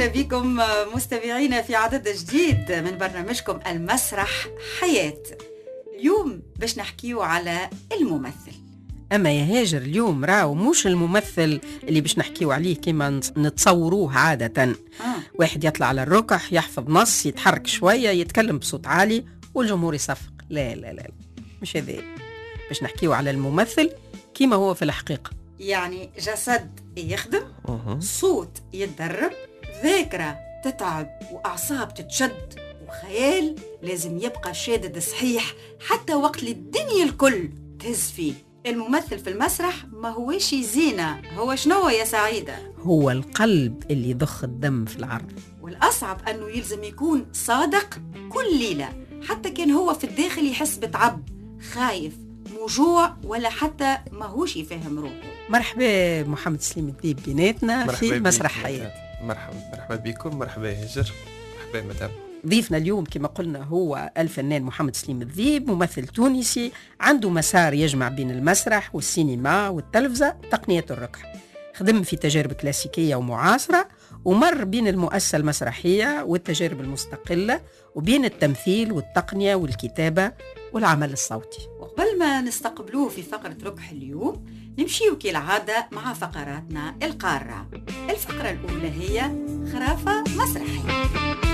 أهلا بكم مستمعينا في عدد جديد من برنامجكم المسرح حياة. اليوم باش نحكيو على الممثل. أما يا هاجر اليوم راهو مش الممثل اللي باش نحكيو عليه كما نتصوروه عادة. واحد يطلع على الركح، يحفظ نص، يتحرك شوية، يتكلم بصوت عالي والجمهور يصفق. لا لا لا، مش هذا. باش نحكيو على الممثل كما هو في الحقيقة، يعني جسد يخدم، صوت يتدرب، ذاكرة تتعب وأعصاب تتشد، وخيال لازم يبقى شادد صحيح حتى وقت اللي الدنيا الكل تهز فيه. الممثل في المسرح ما هوش زينة، هو شنو يا سعيدة؟ هو القلب اللي يضخ الدم في العرض. والأصعب أنه يلزم يكون صادق كل ليلة، حتى كان هو في الداخل يحس بتعب، خايف، موجوع، ولا حتى ما هوش يفهم روحه. مرحبا محمد سليم الذيب بيناتنا في مسرح حياة. مرحبا بكم. مرحبا يا هجر. مرحبا مدام. ضيفنا اليوم كما قلنا هو الفنان محمد سليم الذيب، ممثل تونسي عنده مسار يجمع بين المسرح والسينما والتلفزة وتقنية الركح. خدم في تجارب كلاسيكية ومعاصرة، ومر بين المؤسسة المسرحية والتجارب المستقلة، وبين التمثيل والتقنية والكتابة والعمل الصوتي. وقبل ما نستقبلوه في فقرة ركح اليوم، نمشيو كالعادة مع فقراتنا القارة. الفقرة الأولى هي خرافة مسرحية.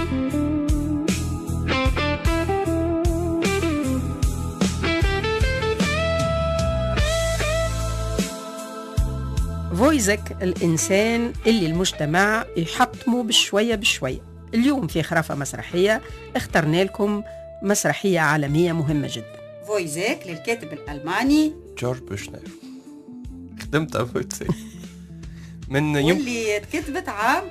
فويزك الإنسان اللي المجتمع يحطمه بشوية بشوية. اليوم في خرافة مسرحية اخترنا لكم مسرحية عالمية مهمة جدا. فويزك للكاتب الألماني جورج بوشنر. خدمت فويزك من يوم اللي اتكتبت عام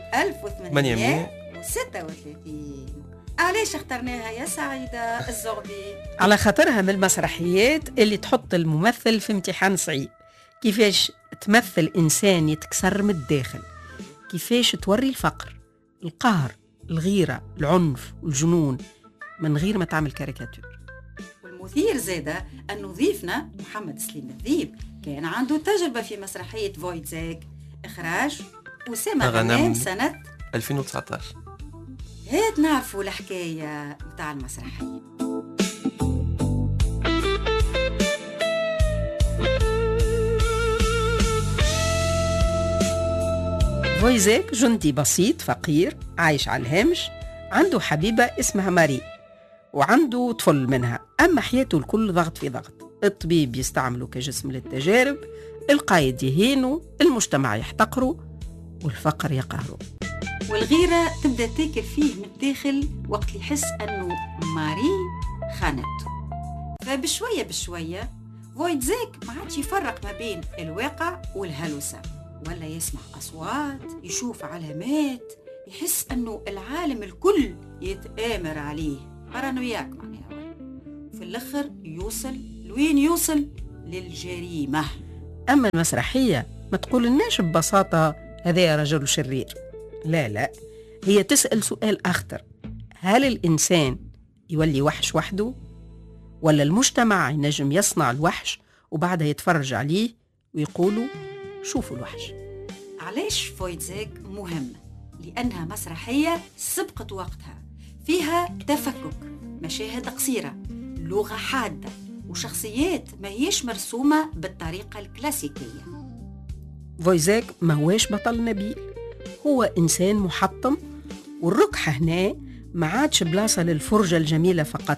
1836. علاش اخترناها يا سعيدة الزغبي؟ على خاطرها من المسرحيات اللي تحط الممثل في امتحان صعيب. كيفاش تمثل إنسان يتكسر من الداخل، كيفاش توري الفقر، القهر، الغيرة، العنف والجنون من غير ما تعمل كاريكاتير. والمثير زادة أنه ضيفنا محمد سليم الذيب كان عنده تجربة في مسرحية فويتزاك، إخراج أسامة غنام سنة 2019. هات نعرفوا الحكاية متاع المسرحية. فويزاك جندي بسيط فقير عايش على الهامش، عنده حبيبة اسمها ماري وعنده طفل منها، أما حياته الكل ضغط في ضغط. الطبيب يستعمله كجسم للتجارب، القائد يهينه، المجتمع يحتقره، والفقر يقهره. والغيرة تبدأ تاكل فيه من الداخل وقت اللي يحس أنه ماري خانته. فبشوية بشوية فويتزاك ما عادش يفرق ما بين الواقع والهلوسة، ولا يسمع أصوات، يشوف علامات، يحس أنه العالم الكل يتآمر عليه، بارانوياك معناها. في الآخر يوصل لوين؟ يوصل للجريمة. أما المسرحية ما تقولناش ببساطة هذا رجل شرير، لا لا، هي تسأل سؤال أخطر: هل الإنسان يولي وحش وحده، ولا المجتمع ينجم يصنع الوحش وبعدها يتفرج عليه ويقولوا شوفوا الوحش؟ علاش فويتزاك مهمة؟ لأنها مسرحية سبقت وقتها، فيها تفكك، مشاهد قصيرة، لغة حادة، وشخصيات ما هيش مرسومة بالطريقة الكلاسيكية. فويزاك ما هواش بطل نبيل، هو إنسان محطم، والركحة هنا ما عادش بلاصة للفرجة الجميلة فقط،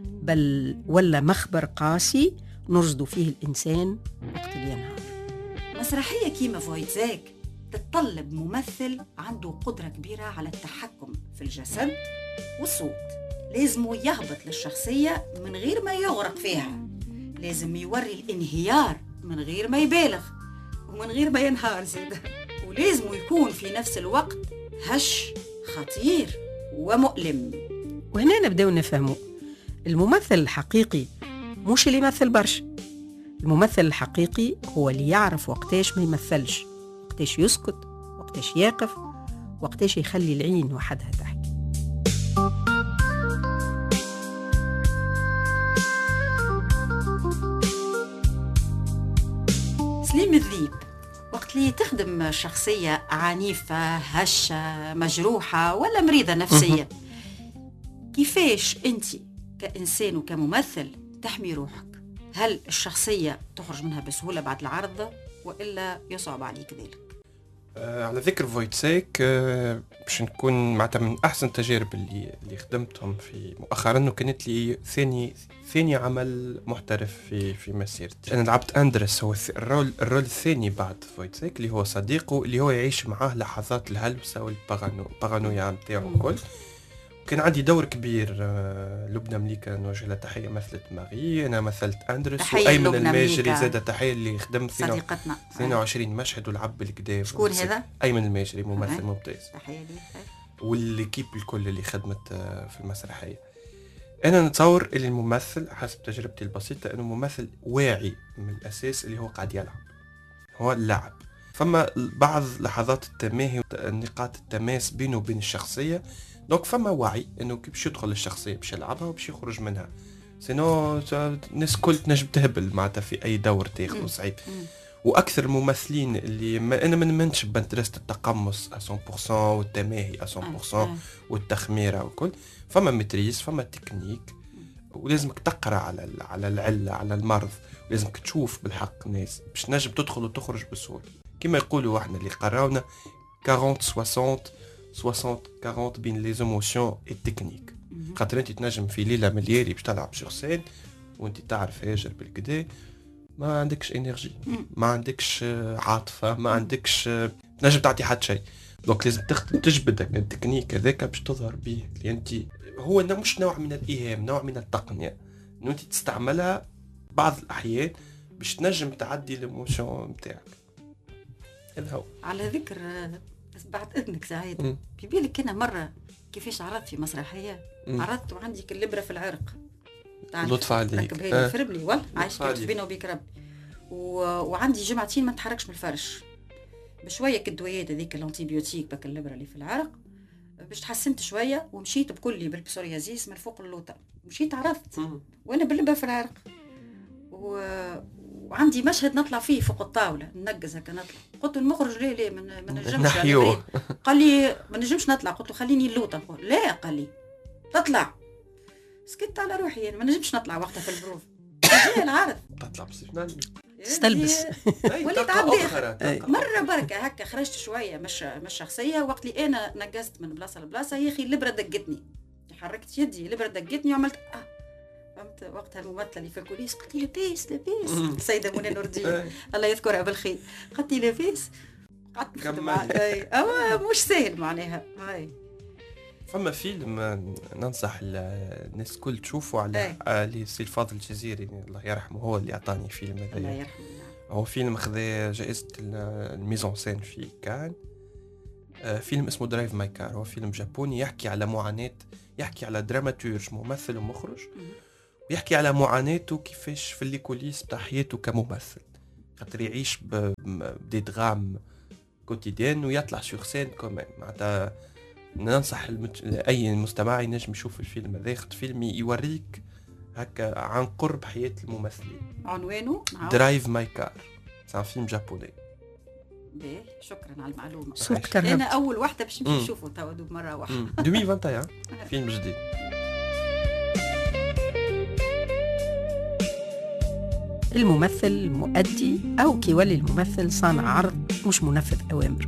بل ولا مخبر قاسي نرصد فيه الإنسان وقت اللي ينهار. مسرحية كيما فويتزاك تتطلب ممثل عنده قدرة كبيرة على التحكم في الجسد والصوت، لازم يهبط للشخصية من غير ما يغرق فيها، لازم يوري الانهيار من غير ما يبالغ ومن غير ما ينهار زيادة، ولازم يكون في نفس الوقت هش، خطير ومؤلم. وهنا نبدأ نفهمه الممثل الحقيقي مش اللي يمثل برشا. الممثل الحقيقي هو اللي يعرف وقتاش ما يمثلش، وقتاش يسكت، وقتاش يقف، وقتاش يخلي العين وحدها تحكي. سليم الذيب وقت وقت اللي تخدم شخصية عنيفة هشة مجروحة ولا مريضة نفسيا، كيفاش أنت كإنسان وكممثل تحمي روحك؟ هل الشخصية تخرج منها بسهولة بعد العرض وإلا يصعب عليك ذلك؟ على ذكر فويتسيك، باش نكون معناتها من احسن التجارب اللي خدمتهم في مؤخرا، انه كانت لي ثاني عمل محترف في مسيرتي. انا لعبت اندرس، هو الرول الثاني بعد فويتسيك، اللي هو صديقه اللي هو يعيش معاه لحظات الهلوسه والبارانويا نتاعو الكل. كان عندي دور كبير. لبنى مليكة نوجه لها تحية، مثلت ماري، أنا مثلت أندرس، وأيمن الماجري زاد تحية اللي خدم صديقتنا 22 مشهد ولعب بالكدا. شكون هذا؟ أيمن الماجري، ممثل ممتاز. تحية لي. والليكيب الكل اللي خدمت في المسرحية. أنا نتصور اللي الممثل حسب تجربتي البسيطة أنه ممثل واعي من الأساس اللي هو قاعد يلعب، هو اللعب. فما بعض لحظات التماهي ونقاط التماس بينه وبين الشخصية، دونك فما وعي انه كي باش يدخل الشخصيه باش يلعبها وباش يخرج منها، سينو الناس كل تنجم تهبل معناتها في اي دور تاخذه صعيب. واكثر الممثلين اللي انا ما نمنش بمدرسه التقمص 100% والتماهي 100% والتخميره وكل، فما متريز، فما تكنيك، ولازمك تقرا على العله، على المرض، ولازمك تشوف بالحق ناس باش نجم تدخل وتخرج بسهوله. كما يقولوا احنا اللي قراونا 40-60 بين لي زيموسيون التكنيك. خاطر انت تنجم في ليله ملياري باش تلعب سور سين وانت تعرف هاجر بالكدا، ما عندكش انرجي، ما عندكش عاطفه، ما عندكش تنجم تعطي حتى شيء. دونك لازم تجبدك التكنيك هذاك باش تظهر به، لان انت هو مش نوع من الايهام، نوع من التقنيه انه انت تستعملها بعض الاحيان باش تنجم تعدي الايموشن نتاعك. هذا هو. على ذكر بعد اذنك سعيد، في بالك انا مره كيفاش عرضت في مسرحيه، عرضت وعندي كاللبره في العرق. لطف عليك. ركب هذه فربلي والله عايش بينه وبيك ربي. وعندي جمعتين ما نتحركش من الفرش. بشويه كالدويات هذيك الانتيبيوتيك بك اللبره اللي في العرق، باش تحسنت شويه ومشيت بكلي بالبسوريازيس من فوق اللوطه، مشيت عرضت وانا باللبره في العرق. وعندي مشهد نطلع فيه فوق الطاوله، ننقز هكا نطلع. قلت المخرج ليه ما نجمش، قال لي ما نجمش نطلع. قلت له خليني اللوطه. لا، قال لي تطلع. سكت على روحي، يعني ما نجمش نطلع وقتها في البروف. جاي العرض تطلع بس استلبس وليت عبد مره بركه هكا خرجت شويه مش شخصيه. وقت اللي انا نقزت من بلاصه لبلاصه يا اخي اللبره دقتني، حركت يدي اللبره دقتني وعملت فهمت. وقتها الممثله اللي في الكوليس قلت لي لاباس السيده منى نور الدين الله يذكرها بالخير، قلت لي لاباس، قعدت نخدم مش سهل معناها. هاي فما فيلم ننصح الناس كل تشوفوا على سي الفاضل الجزيري الله يرحمه، هو اللي اعطاني فيلم هذا. الله يرحمه. هو فيلم خذ جائزة الميزون سين في كان. فيلم اسمه درايف ماي كار، هو فيلم جابوني يحكي على معاناة، يحكي على دراماتورج ممثل ومخرج، ويحكي على معاناته كيفاش في الليكوليس بتاع حياته كممثل، خاطر يعيش بدي دغام كوتيديان ويطلع سور سين كمان. معناتها ننصح اي مستمع ينجم يشوف الفيلم هذا، فيلم يوريك هكا عن قرب حياة الممثلين. عنوانه درايف ماي كار، سان فيلم جابوني. باهي، شكرا على المعلومة. انا اول واحدة باش نمشي نشوفه توا دوب مرة واحدة. 2021 فيلم جديد. الممثل المؤدي أو كيولي الممثل صانع عرض مش منفذ أوامر.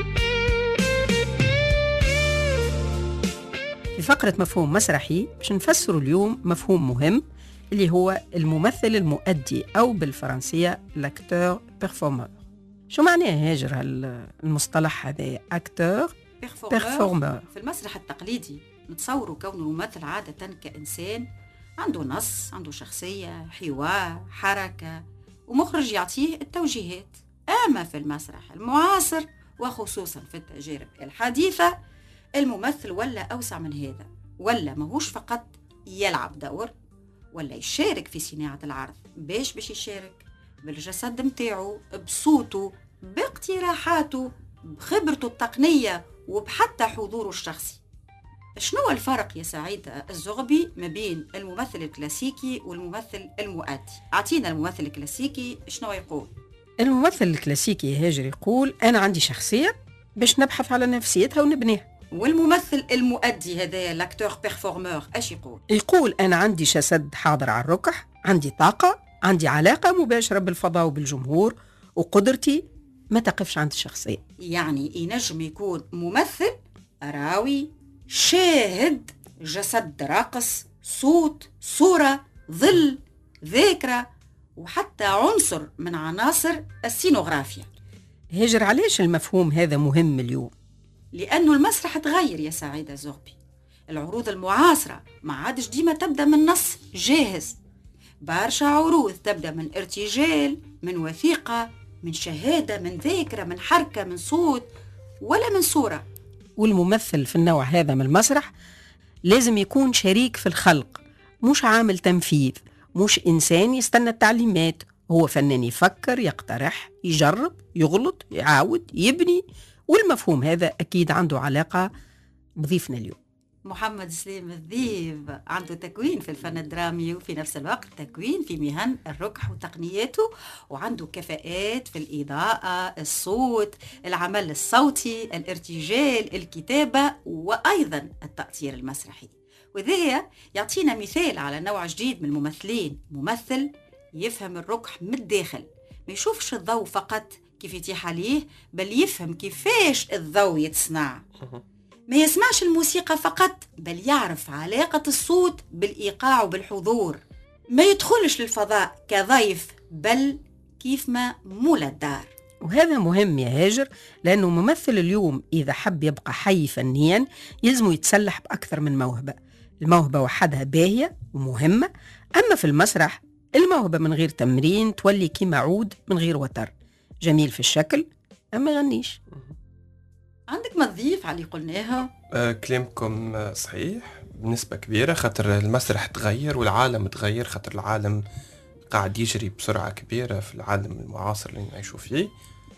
في فقرة مفهوم مسرحي باش نفسر اليوم مفهوم مهم اللي هو الممثل المؤدي أو بالفرنسية l'acteur performeur. شو معناه هاجر المصطلح هذا acteur performeur؟ في المسرح التقليدي نتصوروا كون الممثل عادة كإنسان عنده نص، عنده شخصية، حوار، حركة، ومخرج يعطيه التوجيهات. أما في المسرح المعاصر وخصوصا في التجارب الحديثة، الممثل ولا أوسع من هذا، ولا ماهوش فقط يلعب دور، ولا يشارك في صناعة العرض. باش يشارك بالجسد متاعه، بصوته، باقتراحاته، بخبرته التقنية، وبحتى حضوره الشخصي. شنو الفرق يا سعيد الزغبي ما بين الممثل الكلاسيكي والممثل المؤدي؟ أعطينا الممثل الكلاسيكي شنو يقول؟ الممثل الكلاسيكي هاجر يقول أنا عندي شخصية باش نبحث على نفسيتها ونبنيها. والممثل المؤدي هذا لاكتور بيرفورمور اش يقول؟ يقول أنا عندي جسد حاضر على الركح، عندي طاقة، عندي علاقة مباشرة بالفضاء وبالجمهور، وقدرتي ما تقفش عند الشخصية. يعني ينجم يكون ممثل، راوي، شاهد، جسد راقص، صوت، صورة، ظل، ذاكرة، وحتى عنصر من عناصر السينوغرافيا. هاجر علاش المفهوم هذا مهم اليوم؟ لأنه المسرح تغير يا سعيدة زغبي. العروض المعاصرة ما عادش ديما تبدأ من نص جاهز، برشا عروض تبدأ من ارتجال، من وثيقة، من شهادة، من ذاكرة، من حركة، من صوت، ولا من صورة. والممثل في النوع هذا من المسرح لازم يكون شريك في الخلق، مش عامل تنفيذ، مش إنسان يستنى التعليمات. هو فنان يفكر، يقترح، يجرب، يغلط، يعاود، يبني. والمفهوم هذا أكيد عنده علاقة بضيفنا اليوم. محمد سليم الذيب عنده تكوين في الفن الدرامي، وفي نفس الوقت تكوين في مهن الركح وتقنياته، وعنده كفاءات في الإضاءة، الصوت، العمل الصوتي، الارتجال، الكتابة، وأيضا التأثير المسرحي. وذي يعطينا مثال على نوع جديد من الممثلين، ممثل يفهم الركح من الداخل، ما يشوفش الضوء فقط كيف يتيح عليه، بل يفهم كيفاش الضوء يتصنع. ما يسمعش الموسيقى فقط، بل يعرف علاقة الصوت بالإيقاع وبالحضور. ما يدخلش للفضاء كضيف، بل كيف ما مولى الدار. وهذا مهم يا هاجر، لأنه ممثل اليوم إذا حب يبقى حي فنيا يلزم يتسلح بأكثر من موهبة. الموهبة وحدها باهية ومهمة، أما في المسرح الموهبة من غير تمرين تولي كيما عود من غير وتر، جميل في الشكل أما يغنيش. عندك ما تضيف على اللي قلناها؟ كلامكم صحيح بنسبة كبيرة، خاطر المسرح تغير والعالم تغير، خاطر العالم قاعد يجري بسرعة كبيرة في العالم المعاصر اللي نعيشوا فيه.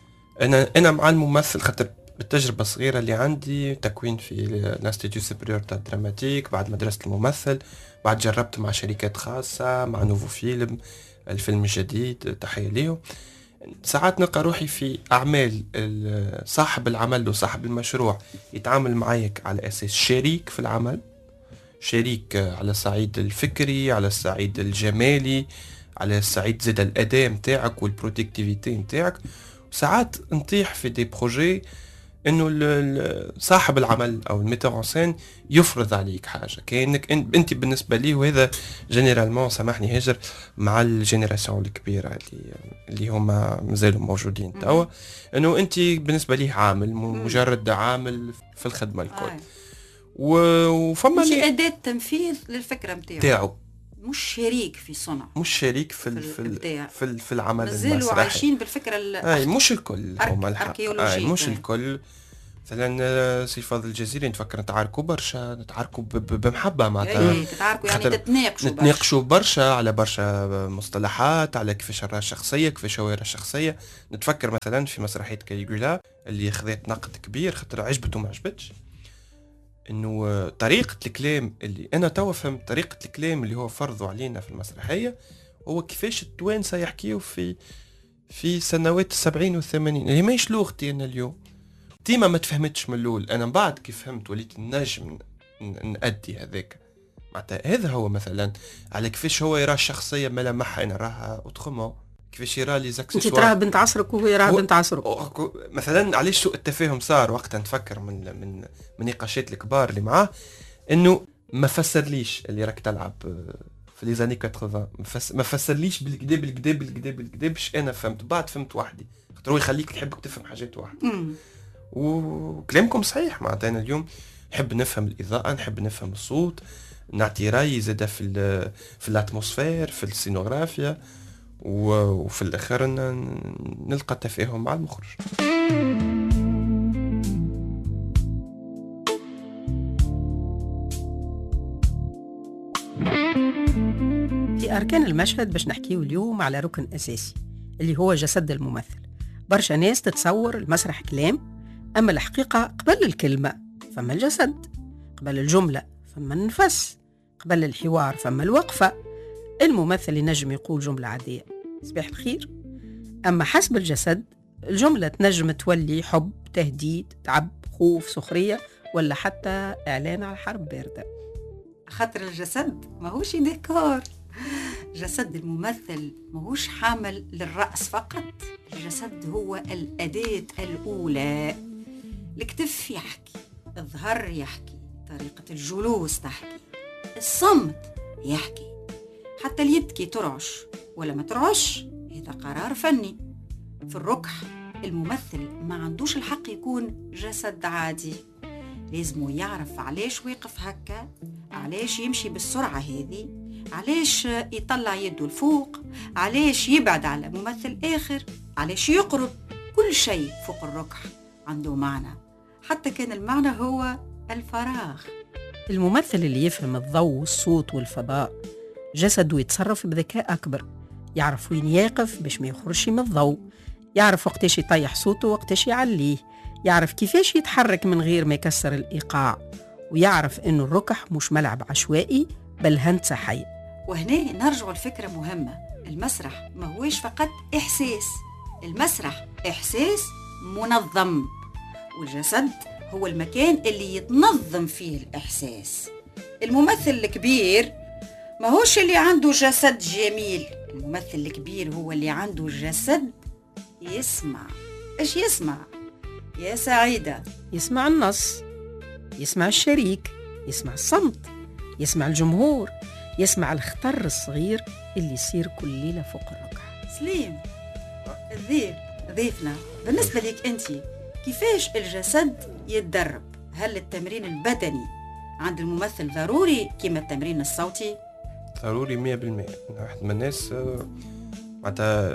أنا مع الممثل، خاطر بالتجربة الصغيرة اللي عندي، تكوين في الانستيتيو سوبريور تاع الدراماتيك، بعد مدرسة الممثل، بعد جربت مع شركات خاصة، مع نوفو فيلم، الفيلم الجديد تحية ليه. ساعات نلقى روحي في أعمال صاحب العمل وصاحب المشروع يتعامل معاك على أساس شريك في العمل، شريك على الصعيد الفكري، على الصعيد الجمالي، على الصعيد زاد الأداء متاعك والبروتكتيفيتي متاعك. وساعات نطيح في دي بروجي انه صاحب العمل او الميتور ان سين يفرض عليك حاجه كانك انت بالنسبه ليه. وهذا جينيرالمون سامحني هاجر مع الجينيراسيون الكبيره اللي هما مازالوا موجودين توا، انه انت بالنسبه ليه عامل مجرد عامل في الخدمه الكل. وفما شي اداه تنفيذ للفكره نتاعو، مش شريك في صنع، مش شريك في العمل المسرحي. مازالوا عايشين بالفكره مش الكل هما الحق، مش الكل. مثلا سي فاضل الجزيري نفكر نتعاركوا برشا، نتعاركوا بمحبه معناتها، تتعاركوا يعني نتناقشوا برشا على برشا مصطلحات، على كيفاش راه الشخصيه، كيفاش هو راه الشخصيه. نتفكر مثلا في مسرحيه كاليغولا اللي خذت نقد كبير خاطر عجبته ما عجبتش، انه طريقة الكلام اللي انا توا فهمت، طريقة الكلام اللي هو فرضوا علينا في المسرحية هو كيفاش التوانسة يحكيوا في سنوات 70 و80 اللي ماهيش لغتي انا اليوم. ديما ما تفهمتش من الاول، انا من بعد كيف فهمت وليت نجم نأدي هذاك. معناتها هذا هو مثلا على كيفاش هو يرى الشخصية ملامحها، انا راها اوترومون، كيفاش يرى لي زاكسيسوار. انت تراها بنت عصرك وهو يراها بنت عصرك. مثلا علاش سوء التفاهم صار وقتها نتفكر من نقاشات الكبار اللي معاه، انه ما فسرليش اللي راك تلعب في لي زاني 80، ما فسرليش بالكدا باش انا فهمت. بعد فهمت وحدي، خاطر هو يخليك تحبك تفهم حاجات وحدي. وكلامكم صحيح، معناتها انا اليوم نحب نفهم الاضاءه، نحب نفهم الصوت، نعطي رايي زاده في الاتموسفير، في السينوغرافيا، وفي الاخر نلقى تفاهم مع المخرج. في أركان المشهد باش نحكيه اليوم على ركن أساسي اللي هو جسد الممثل. برشا ناس تتصور المسرح كلام، أما الحقيقة قبل الكلمة فما الجسد، قبل الجملة فما النفس، قبل الحوار فما الوقفة. الممثل ينجم يقول جملة عادية صباح الخير، أما حسب الجسد الجملة تنجم تولي حب، تهديد، تعب، خوف، سخرية، ولا حتى إعلان على حرب باردة. خاطر الجسد ماهوش ديكور. جسد الممثل ماهوش حامل للرأس فقط، الجسد هو الأداة الأولى. الكتف يحكي، الظهر يحكي، طريقة الجلوس تحكي، الصمت يحكي، حتى اليد كي ترعش ولا ما ترعش هذا قرار فني. في الركح الممثل ما عندوش الحق يكون جسد عادي، لازم يعرف علاش واقف هكا، علاش يمشي بالسرعة هذه، علاش يطلع يده الفوق، علاش يبعد على ممثل آخر، علاش يقرب. كل شيء فوق الركح عنده معنى، حتى كان المعنى هو الفراغ. الممثل اللي يفهم الضوء والصوت والفضاء جسده يتصرف بذكاء أكبر، يعرف وين يقف باش ما يخرجش من الضوء، يعرف وقتاش يطيح صوته وقتاش يعليه، يعرف كيفاش يتحرك من غير ما يكسر الإيقاع، ويعرف إنه الركح مش ملعب عشوائي بل هندسة حية. وهنا نرجع لفكرة مهمة، المسرح ما هوش فقط إحساس، المسرح إحساس منظم، والجسد هو المكان اللي يتنظم فيه الإحساس. الممثل الكبير ما هوش اللي عنده جسد جميل، الممثل الكبير هو اللي عنده جسد يسمع. إيش يسمع يا سعيدة؟ يسمع النص، يسمع الشريك، يسمع الصمت، يسمع الجمهور، يسمع الخطر الصغير اللي يصير كل ليلة فوق الركح. سليم الذيب ضيفنا، بالنسبة لك أنت كيفاش الجسد يتدرب؟ هل التمرين البدني عند الممثل ضروري كما التمرين الصوتي؟ ضروري 100%. واحد من الناس معناتها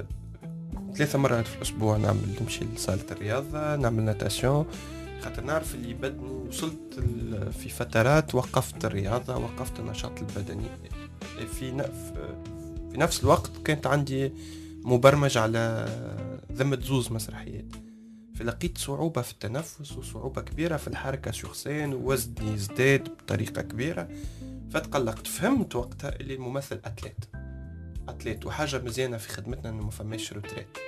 3 مرات في الأسبوع نمشي لصالة الرياضة، نعمل ناتاسيون، خاطر نعرف اللي بدني وصلت في فترات وقفت الرياضة، وقفت النشاط البدني. في نفس الوقت كانت عندي مبرمج على ذمة زوز مسرحيات، فلقيت صعوبة في التنفس وصعوبة كبيرة في الحركة شخصيا، ووزني ازداد بطريقة كبيرة، فتقلقت. فهمت وقتها اللي الممثل أتليت، وحاجة مزيانة في خدمتنا إنه ما فماش روتريت.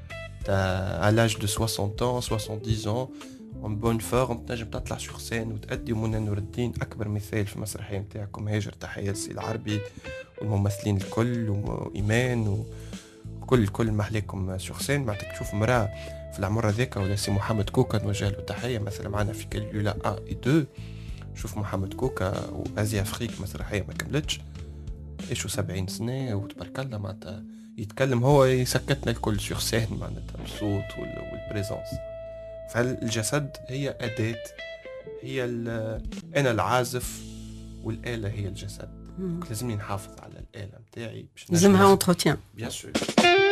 علاج دو 60 ans 70 ans en bonne forme تنجم تطلع شخصين وتأدي. ومنى نور الدين أكبر مثال في المسرحية متاعكم هاجر، تحية لسي العربي والممثلين الكل وإيمان وكل محليكم شخصين. معناتك تشوف مرأة في العمر هذاك، ولا سي محمد كوكا نوجه له تحية مثلا معنا في كاليولا 1 و 2. شوف محمد كوكا وآزيا أفريك مسرحية ما كملتش ايشو 70 سنة وتبارك الله، معناتها يتكلم هو يسكتنا الكل شخصين معناتها بالصوت والبريزونس. فالجسد هي أداة، هي أنا العازف والآلة هي الجسد. لازمني نحافظ على الآلة متاعي، لازمها انتروتيان بيان سور.